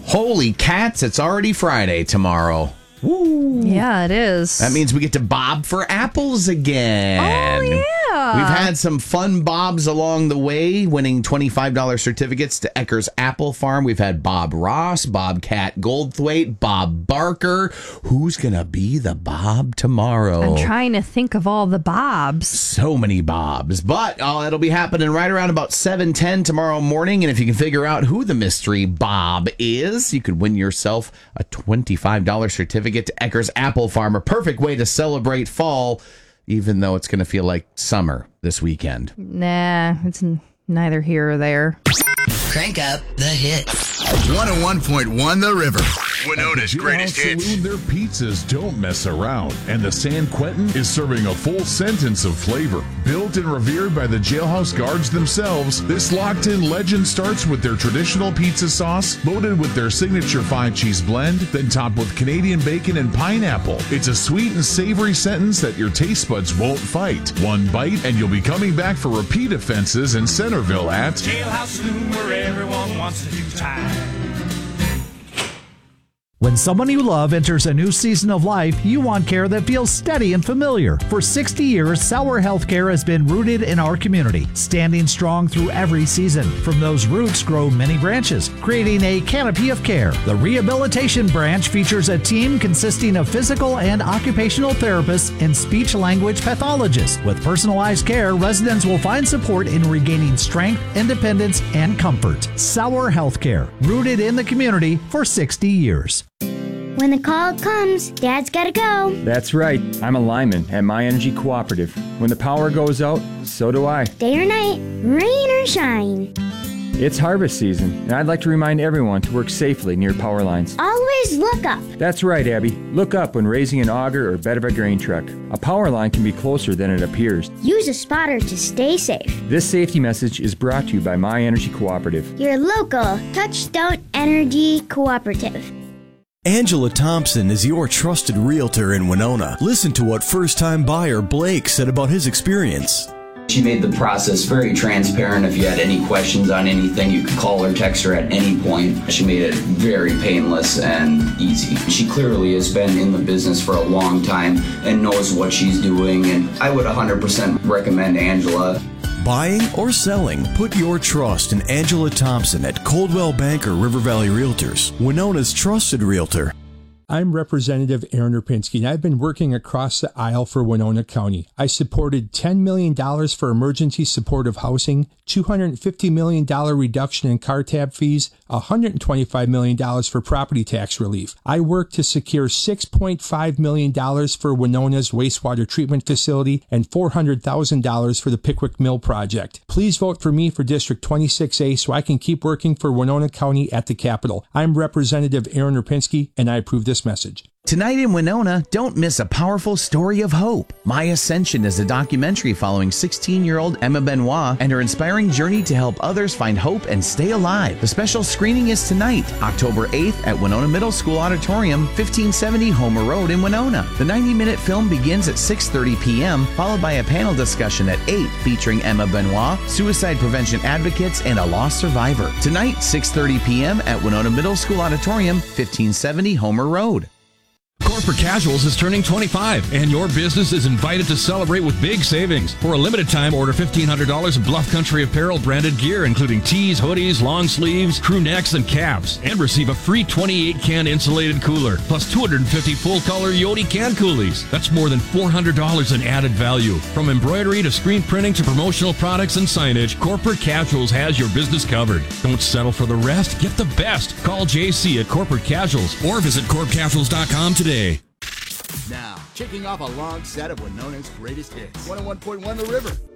Holy cats, it's already Friday tomorrow. Woo. Yeah, it is. That means we get to bob for apples again. Oh, yeah. We've had some fun bobs along the way, winning $25 certificates to Ecker's Apple Farm. We've had Bob Ross, Bobcat Goldthwait, Bob Barker. Who's going to be the Bob tomorrow? I'm trying to think of all the Bobs. So many Bobs. But it'll be happening right around about 7:10 tomorrow morning. And if you can figure out who the mystery Bob is, you could win yourself a $25 certificate to Ecker's Apple Farm. A perfect way to celebrate fall, even though it's going to feel like summer this weekend. Nah, it's neither here or there. Crank up the hits. 101.1 The River. Winona's greatest hits. Saloon, their pizzas don't mess around, and the San Quentin is serving a full sentence of flavor. Built and revered by the jailhouse guards themselves, this locked-in legend starts with their traditional pizza sauce, loaded with their signature 5-cheese blend, then topped with Canadian bacon and pineapple. It's a sweet and savory sentence that your taste buds won't fight. One bite, and you'll be coming back for repeat offenses in Centerville at Jailhouse Saloon, where everyone wants to do time. When someone you love enters a new season of life, you want care that feels steady and familiar. For 60 years, Sauer Healthcare has been rooted in our community, standing strong through every season. From those roots grow many branches, creating a canopy of care. The rehabilitation branch features a team consisting of physical and occupational therapists and speech-language pathologists. With personalized care, residents will find support in regaining strength, independence, and comfort. Sauer Healthcare, rooted in the community for 60 years. When the call comes, Dad's gotta go. That's right. I'm a lineman at My Energy Cooperative. When the power goes out, so do I. Day or night, rain or shine. It's harvest season, and I'd like to remind everyone to work safely near power lines. Always look up. That's right, Abby. Look up when raising an auger or bed of a grain truck. A power line can be closer than it appears. Use a spotter to stay safe. This safety message is brought to you by My Energy Cooperative. Your local Touchstone Energy Cooperative. Angela Thompson is your trusted realtor in Winona. Listen to what first-time buyer Blake said about his experience. She made the process very transparent. If you had any questions on anything, you could call or text her at any point. She made it very painless and easy. She clearly has been in the business for a long time and knows what she's doing, and I would 100% recommend Angela. Buying or selling, put your trust in Angela Thompson at Coldwell Banker River Valley Realtors, Winona's trusted realtor. I'm Representative Aaron Rapinski, and I've been working across the aisle for Winona County. I supported $10 million for emergency supportive housing, $250 million reduction in car tab fees, $125 million for property tax relief. I worked to secure $6.5 million for Winona's wastewater treatment facility and $400,000 for the Pickwick Mill project. Please vote for me for District 26A so I can keep working for Winona County at the Capitol. I'm Representative Aaron Rapinski, and I approve this message. Tonight in Winona, don't miss a powerful story of hope. My Ascension is a documentary following 16-year-old Emma Benoit and her inspiring journey to help others find hope and stay alive. The special screening is tonight, October 8th at Winona Middle School Auditorium, 1570 Homer Road in Winona. The 90-minute film begins at 6:30 p.m., followed by a panel discussion at 8 featuring Emma Benoit, suicide prevention advocates, and a lost survivor. Tonight, 6:30 p.m. at Winona Middle School Auditorium, 1570 Homer Road. Corporate Casuals is turning 25, and your business is invited to celebrate with big savings. For a limited time, order $1,500 of Bluff Country Apparel branded gear, including tees, hoodies, long sleeves, crew necks, and caps, and receive a free 28-can insulated cooler, plus 250 full-color Yodi can coolies. That's more than $400 in added value. From embroidery to screen printing to promotional products and signage, Corporate Casuals has your business covered. Don't settle for the rest. Get the best. Call JC at Corporate Casuals or visit corpcasuals.com today. Now, kicking off a long set of Winona's greatest hits. 101.1 The River.